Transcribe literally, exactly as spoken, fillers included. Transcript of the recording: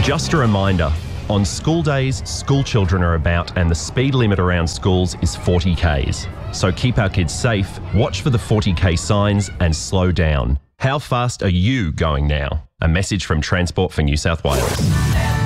Just a reminder, on school days, school children are about and the speed limit around schools is forty kays. So keep our kids safe, watch for the forty k signs and slow down. How fast are you going now? A message from Transport for New South Wales.